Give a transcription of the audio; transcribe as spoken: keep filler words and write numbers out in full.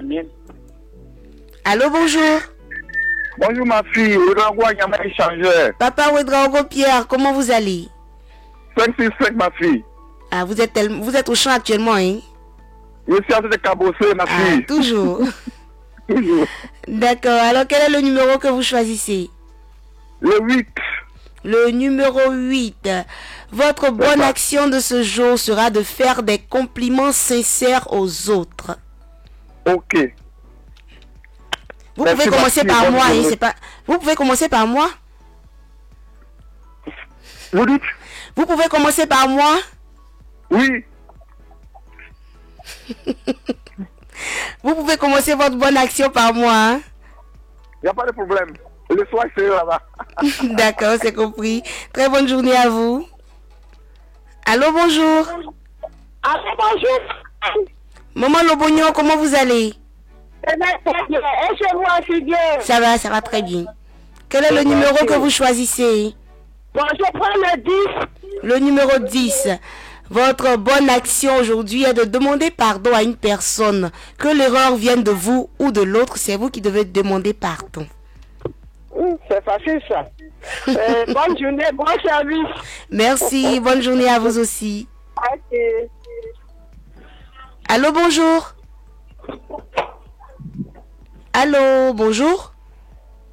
Allô, bonjour. Bonjour ma fille, Ouedraogo Nyama échangeur. Papa Ouedraogo Pierre, comment vous allez? cinq six cinq ma fille. Ah, vous êtes, tel... vous êtes au champ actuellement, hein? Je suis en train de cabosser ma fille. Ah, toujours. Toujours. D'accord, alors quel est le numéro que vous choisissez? Le huit. Le numéro huit. Votre bonne ça. action de ce jour sera de faire des compliments sincères aux autres. Ok. Vous Merci, pouvez commencer ma fille, par bonne moi, hein, journée. c'est pas... Vous pouvez commencer par moi? Vous dites? Vous pouvez commencer par moi? Oui. Vous pouvez commencer votre bonne action par moi, hein? Il n'y a pas de problème. Le soir, je serai là-bas. D'accord, c'est compris. Très bonne journée à vous. Allô, bonjour. Allô, bonjour. Maman Lobognon, comment vous allez? Eh bien, très bien. Et chez vous aussi bien? Ça va, ça va très bien. Quel est le Ça va, numéro ok. que vous choisissez? Bon, je prends le dix. Le numéro dix. Votre bonne action aujourd'hui est de demander pardon à une personne. Que l'erreur vienne de vous ou de l'autre, c'est vous qui devez demander pardon. Hum, C'est facile ça. Euh, bonne journée, bon service. Merci, bonne journée à vous aussi. Ok. Allô, bonjour. Allô, bonjour.